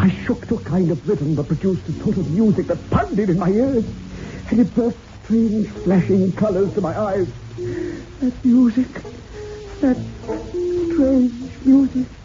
I shook to a kind of rhythm that produced a sort of music that pounded in my ears. And it brought strange flashing colors to my eyes. That music, that strange music.